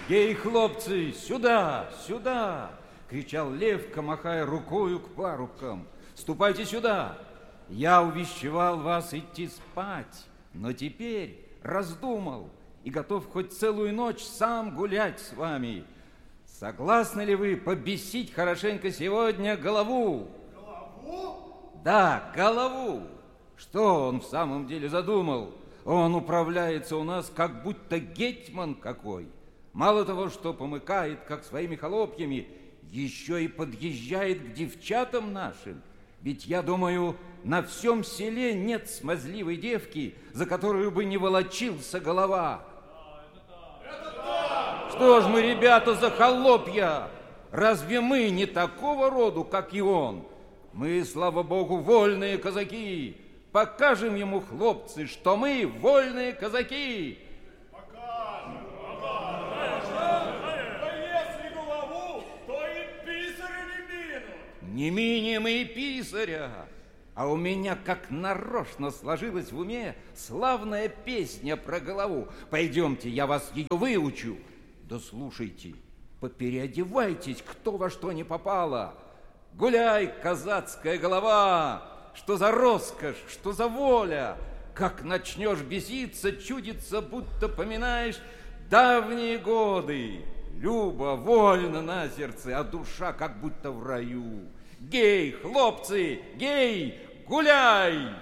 Гей, хлопцы, сюда, сюда! Кричал Левка, махая рукою к парубкам. Ступайте сюда! Я увещевал вас идти спать, но теперь раздумал и готов хоть целую ночь сам гулять с вами. Согласны ли вы побесить хорошенько сегодня голову? Голову? Да, голову. Что он в самом деле задумал? Он управляется у нас, как будто гетьман какой. Мало того, что помыкает, как своими холопьями, еще и подъезжает к девчатам нашим. Ведь, я думаю, на всем селе нет смазливой девки, за которую бы не волочился голова. Что ж мы, ребята, за холопья? Разве мы не такого роду, как и он? Мы, слава богу, вольные казаки. Покажем ему, хлопцы, что мы вольные казаки. Покажем. Да если голову, то и писаря не минут. Не минем и писаря. А у меня как нарочно сложилась в уме славная песня про голову. Пойдемте, я вас ее выучу. Да слушайте, попереодевайтесь, кто во что не попало. Гуляй, казацкая голова, что за роскошь, что за воля. Как начнешь беситься, чудится, будто поминаешь давние годы. Любо, вольно на сердце, а душа как будто в раю. Гей, хлопцы, гей, гуляй!